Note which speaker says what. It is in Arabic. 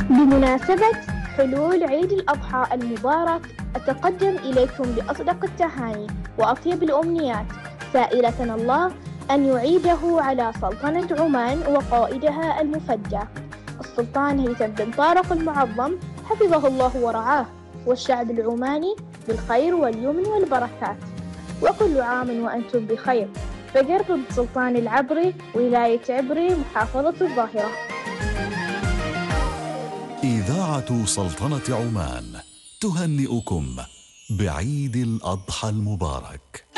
Speaker 1: بمناسبة حلول عيد الأضحى المبارك، أتقدم إليكم بأصدق التهاني وأطيب الأمنيات، سائلة الله أن يعيده على سلطنة عمان وقائدها المفدى السلطان هيثم بن طارق المعظم، حفظه الله ورعاه، والشعب العماني بالخير واليمن والبركات، وكل عام وأنتم بخير. فقرب سلطان العبري، ولاية عبري، محافظة الظاهرة.
Speaker 2: إذاعة سلطنة عمان تهنئكم بعيد الأضحى المبارك.